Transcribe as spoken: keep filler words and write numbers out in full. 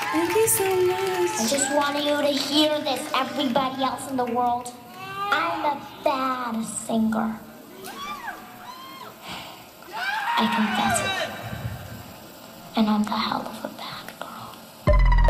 Thank you so much. I just want you to hear this, everybody else in the world. I'm a bad singer. I confess it. And I'm the hell of a bad